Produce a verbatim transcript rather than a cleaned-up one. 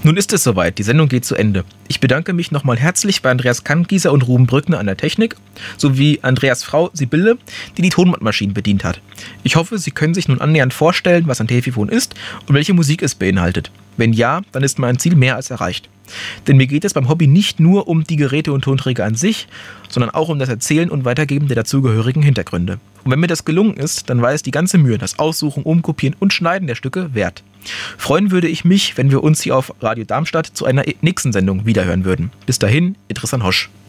Nun ist es soweit, die Sendung geht zu Ende. Ich bedanke mich nochmal herzlich bei Andreas Kantgießer und Ruben Brückner an der Technik, sowie Andreas Frau Sibylle, die die Tonbandmaschinen bedient hat. Ich hoffe, Sie können sich nun annähernd vorstellen, was ein Telefon ist und welche Musik es beinhaltet. Wenn ja, dann ist mein Ziel mehr als erreicht. Denn mir geht es beim Hobby nicht nur um die Geräte und Tonträger an sich, sondern auch um das Erzählen und Weitergeben der dazugehörigen Hintergründe. Und wenn mir das gelungen ist, dann war es die ganze Mühe, das Aussuchen, Umkopieren und Schneiden der Stücke wert. Freuen würde ich mich, wenn wir uns hier auf Radio Darmstadt zu einer nächsten Sendung wiederhören würden. Bis dahin, Idris Hosch.